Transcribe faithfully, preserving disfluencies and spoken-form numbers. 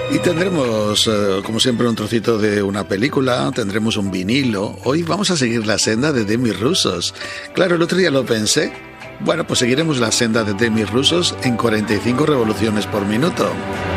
Y tendremos, eh, como siempre, un trocito de una película, tendremos un vinilo. Hoy vamos a seguir la senda de Demis Roussos. Claro, el otro día lo pensé. Bueno, pues seguiremos la senda de Demis Roussos en cuarenta y cinco revoluciones por minuto.